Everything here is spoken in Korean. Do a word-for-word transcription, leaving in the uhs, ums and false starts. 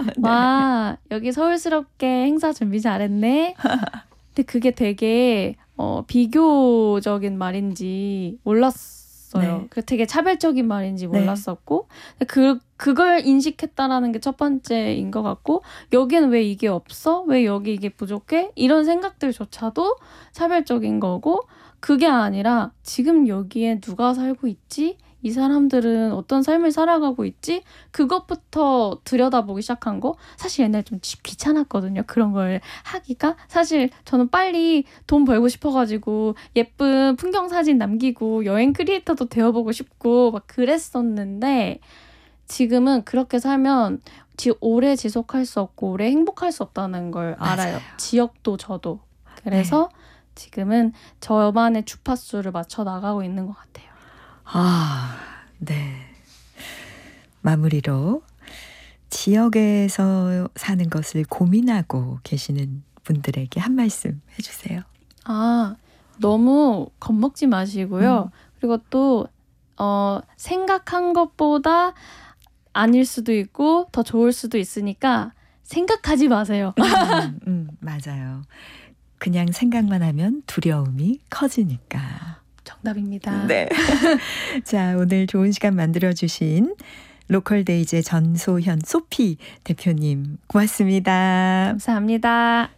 와, 여기 서울스럽게 행사 준비 잘했네. 근데 그게 되게 어, 비교적인 말인지 몰랐어요. 네. 그 되게 차별적인 말인지 네. 몰랐었고 그 그걸 인식했다라는 게 첫 번째인 것 같고 여기는 왜 이게 없어? 왜 여기 이게 부족해? 이런 생각들조차도 차별적인 거고 그게 아니라 지금 여기에 누가 살고 있지? 이 사람들은 어떤 삶을 살아가고 있지? 그것부터 들여다보기 시작한 거 사실 옛날에 좀 귀찮았거든요. 그런 걸 하기가. 사실 저는 빨리 돈 벌고 싶어가지고 예쁜 풍경 사진 남기고 여행 크리에이터도 되어보고 싶고 막 그랬었는데 지금은 그렇게 살면 지, 오래 지속할 수 없고 오래 행복할 수 없다는 걸 알아요. 맞아요. 지역도 저도. 그래서 네. 지금은 저만의 주파수를 맞춰 나가고 있는 것 같아요. 아, 네. 마무리로 지역에서 사는 것을 고민하고 계시는 분들에게 한 말씀 해주세요. 아, 너무 겁먹지 마시고요. 음. 그리고 또 어, 생각한 것보다 아닐 수도 있고 더 좋을 수도 있으니까 생각하지 마세요. 음, 음, 맞아요. 그냥 생각만 하면 두려움이 커지니까. 정답입니다. 네. 자, 오늘 좋은 시간 만들어주신 로컬데이즈의 전소현 소피 대표님 고맙습니다. 감사합니다.